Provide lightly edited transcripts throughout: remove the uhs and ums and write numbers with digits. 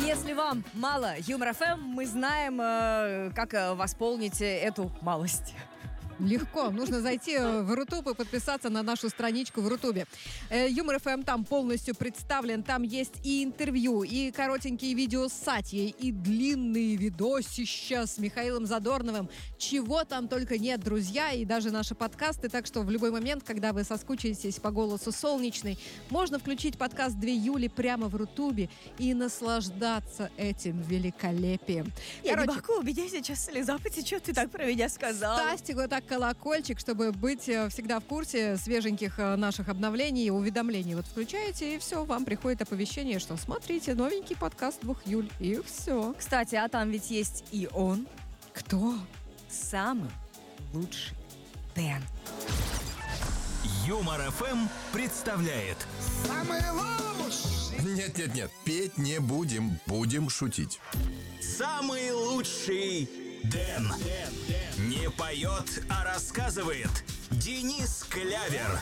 Если вам мало Юмор ФМ, мы знаем, как восполнить эту малость. Легко. Нужно зайти в Рутуб и подписаться на нашу страничку в Рутубе. Юмор ФМ там полностью представлен. Там есть и интервью, и коротенькие видео с Сатьей, и длинные видосища с Михаилом Задорновым. Чего там только нет, друзья, и даже наши подкасты. Так что в любой момент, когда вы соскучитесь по голосу Солнечной, можно включить подкаст 2 Юли прямо в Рутубе и наслаждаться этим великолепием. Я не могу, у меня сейчас слеза потечет, ты так про меня сказала. Ставьте вот так колокольчик, чтобы быть всегда в курсе свеженьких наших обновлений и уведомлений. Вот включаете, и все, вам приходит оповещение, что смотрите, новенький подкаст 2 Юль, и все. Кстати, а там ведь есть и он. Кто? Самый лучший Дэн. Юмор ФМ представляет. Самый лучший. Нет, петь не будем, будем шутить. Самый лучший Дэн. Не поет, а рассказывает Денис Клявер.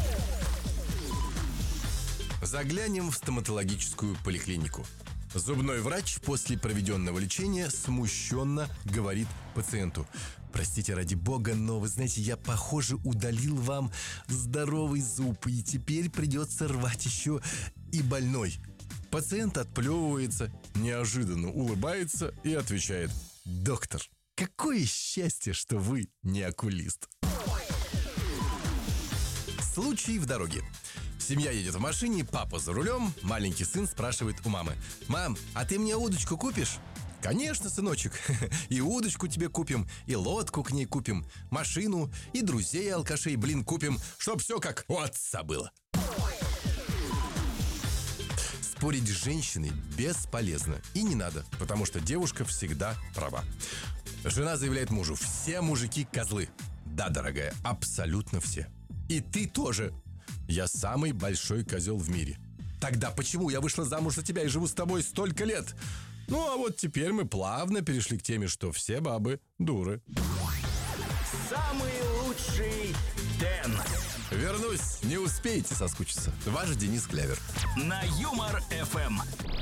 Заглянем в стоматологическую поликлинику. Зубной врач после проведенного лечения смущенно говорит пациенту: простите, ради бога, но вы знаете, я, похоже, удалил вам здоровый зуб, и теперь придется рвать еще и больной. Пациент отплевывается, неожиданно улыбается и отвечает: доктор, какое счастье, что вы не окулист. Случай в дороге. Семья едет в машине, папа за рулем, маленький сын спрашивает у мамы: «Мам, а ты мне удочку купишь?» «Конечно, сыночек, и удочку тебе купим, и лодку к ней купим, машину, и друзей алкашей, купим, чтоб все как у отца было». Спорить с женщиной бесполезно и не надо, потому что девушка всегда права. Жена заявляет мужу: все мужики козлы. Да, дорогая, абсолютно все. И ты тоже. Я самый большой козел в мире. Тогда почему я вышла замуж за тебя и живу с тобой столько лет? Ну, а вот теперь мы плавно перешли к теме, что все бабы дуры. Самый лучший Дэн. Вернусь, не успеете соскучиться. Ваш Денис Клявер. На Юмор ФМ.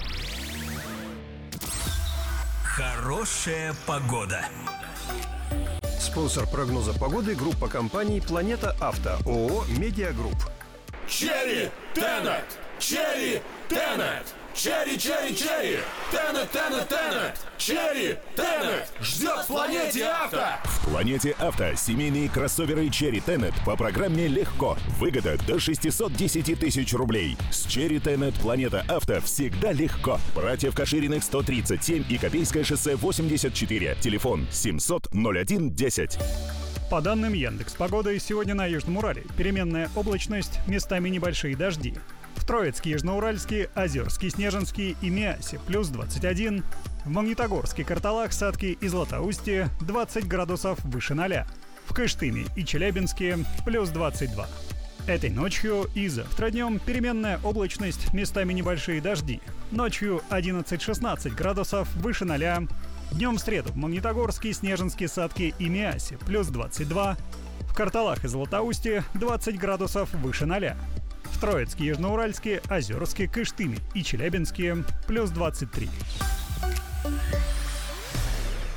Хорошая погода. Спонсор прогноза погоды — группа компаний «Планета Авто», ООО «Медиагрупп». Черри Тенет! Черри Тенет! Черри, черри, черри! Тенет, Тенет, Тенет! Черри Тенет! Ждет в Планете Авто! В Планете Авто семейные кроссоверы Cherry Tenet по программе «Легко». Выгода до 610 тысяч рублей. С Cherry Tenet Планета Авто всегда легко. Братьев Кашириных 137 и Копейское шоссе 84. Телефон 700-01-10. По данным Яндекс.Погоды, сегодня на Южном Урале переменная облачность, местами небольшие дожди. В Троицке, Южноуральске, Озерске, Снежинске и Миасе плюс 21. В Магнитогорске, Карталах, Сатке и Златоусте 20 градусов выше 0. В Кыштыме и Челябинске плюс 22. Этой ночью и завтра днем переменная облачность, местами небольшие дожди. Ночью 11-16 градусов выше 0. Днем в среду в Магнитогорске, Снежинске, Сатке и Миасе плюс 22. В Карталах и Златоусте 20 градусов выше 0. В Троицке, Южноуральске, Озерске, Кыштыме и Челябинске плюс 23.